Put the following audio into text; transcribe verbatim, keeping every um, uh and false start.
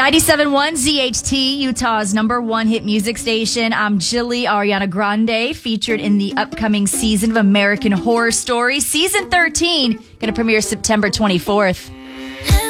ninety-seven point one Z H T, Utah's number one hit music station. I'm Jilly Ariana Grande, featured in the upcoming season of American Horror Story. Season thirteen, going to premiere September twenty-fourth.